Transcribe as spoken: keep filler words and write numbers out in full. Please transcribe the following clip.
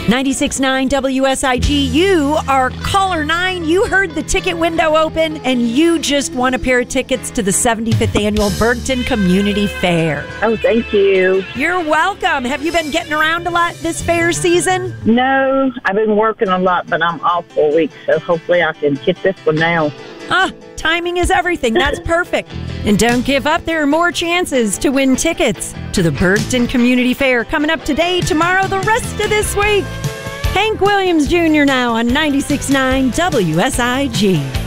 ninety-six point nine W S I G, you are caller nine. You heard the ticket window open, and you just won a pair of tickets to the seventy-fifth Annual Bergton Community Fair. Oh, thank you. You're welcome. Have you been getting around a lot this fair season? No, I've been working a lot, but I'm off for a week, so hopefully I can hit this one now. Ah, timing is everything. That's perfect. And don't give up. There are more chances to win tickets to the Bergton Community Fair coming up today, tomorrow, the rest of this week. Hank Williams Junior now on ninety-six point nine W S I G.